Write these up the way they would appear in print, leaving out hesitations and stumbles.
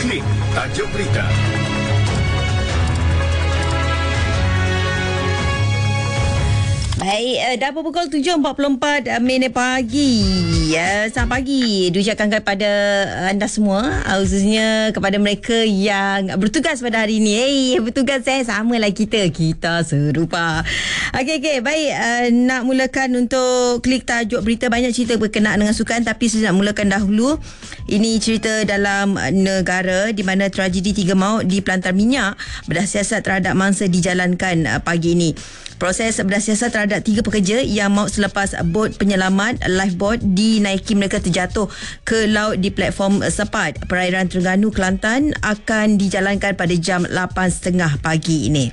Klik tajuk berita. Baik, dah pukul 7.44 minit pagi. Selamat pagi diucapkan kepada anda semua, khususnya kepada mereka yang bertugas pada hari ini. Bertugas samalah kita serupa. Okey, baik. Nak mulakan untuk klik tajuk berita, banyak cerita berkenaan dengan sukan, tapi saya nak mulakan dahulu. Ini cerita dalam negara di mana tragedi 3 maut di pelantar minyak bedah siasat terhadap mangsa dijalankan pagi ini. Proses bedah siasat terhadap 3 pekerja yang maut selepas bot penyelamat lifeboat dinaiki mereka terjatuh ke laut di platform Sepat, perairan Terengganu, Kelantan akan dijalankan pada jam 8.30 pagi ini.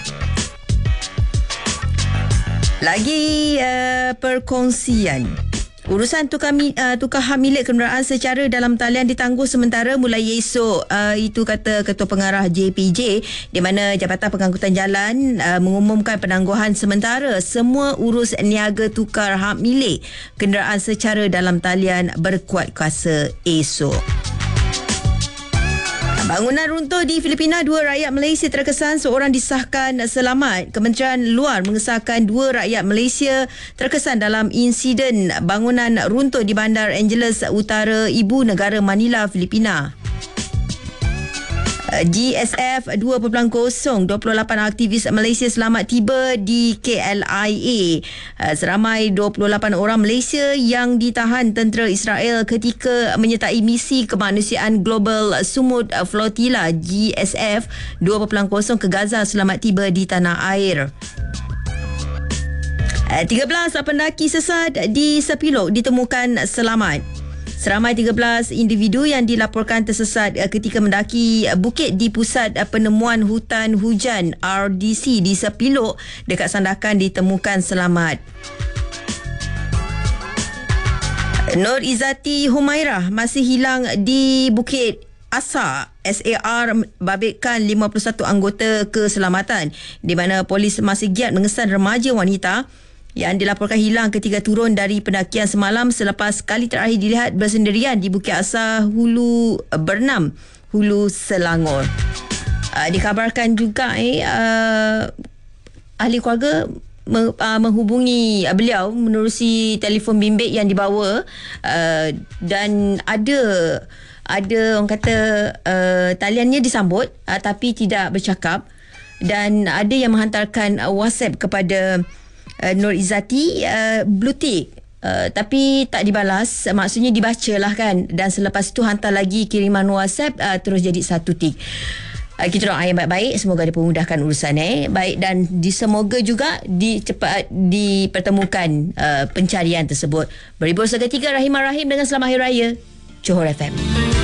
Lagi perkongsian. Urusan tukar hak milik kenderaan secara dalam talian ditangguh sementara mulai esok. Itu kata Ketua Pengarah JPJ, di mana Jabatan Pengangkutan Jalan mengumumkan penangguhan sementara semua urus niaga tukar hak milik kenderaan secara dalam talian berkuat kuasa esok. Bangunan runtuh di Filipina, 2 rakyat Malaysia terkesan, seorang disahkan selamat. Kementerian Luar mengesahkan 2 rakyat Malaysia terkesan dalam insiden bangunan runtuh di Bandar Angeles Utara, ibu negara Manila, Filipina. GSF 2.0, 28 aktivis Malaysia selamat tiba di KLIA. Seramai 28 orang Malaysia yang ditahan tentera Israel ketika menyertai misi kemanusiaan Global Sumud Flotilla GSF 2.0 ke Gaza selamat tiba di tanah air. 13 pendaki sesat di Sepilok ditemukan selamat. Seramai 13 individu yang dilaporkan tersesat ketika mendaki bukit di Pusat Penemuan Hutan Hujan RDC di Sepilok dekat Sandakan ditemukan selamat. Nur Izzati Humairah masih hilang di Bukit Asa. SAR babitkan 51 anggota keselamatan, di mana polis masih giat mengesan remaja wanita yang dilaporkan hilang ketika turun dari pendakian semalam selepas kali terakhir dilihat bersendirian di Bukit Asa, Hulu Bernam, Hulu Selangor. Dikabarkan juga ahli keluarga menghubungi beliau menerusi telefon bimbit yang dibawa, dan ada orang kata taliannya disambut tapi tidak bercakap, dan ada yang menghantarkan WhatsApp kepada Nur Izzati blue tick, tapi tak dibalas, maksudnya dibacalah kan, dan selepas itu hantar lagi kiriman WhatsApp, terus jadi 1 tick. Kita doa yang baik-baik, semoga dipermudahkan urusan baik, dan semoga juga cepat dipertemukan pencarian tersebut. Beribu seketika, Rahimah Rahim dengan Selamat Hari Raya Johor FM.